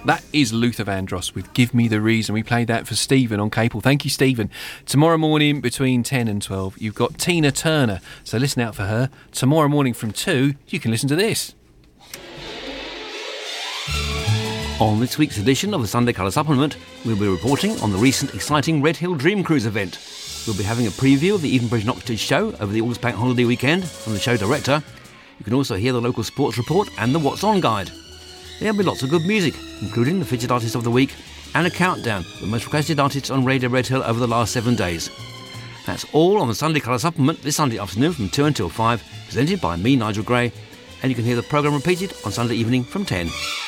That is Luther Vandross with Give Me the Reason. We played that for Stephen on Capel. Thank you, Stephen. Tomorrow morning between 10 and 12, you've got Tina Turner. So listen out for her. Tomorrow morning from 2, you can listen to this. On this week's edition of the Sunday Colour Supplement, we'll be reporting on the recent exciting Red Hill Dream Cruise event. We'll be having a preview of the Edenbridge Knockers show over the August Bank Holiday weekend from the show director. You can also hear the local sports report and the What's On guide. There'll be lots of good music, including the Featured Artist of the Week and a countdown of the most requested artists on Radio Red Hill over the last 7 days. That's all on the Sunday Colour Supplement this Sunday afternoon from 2 until 5, presented by me, Nigel Gray, and you can hear the programme repeated on Sunday evening from 10.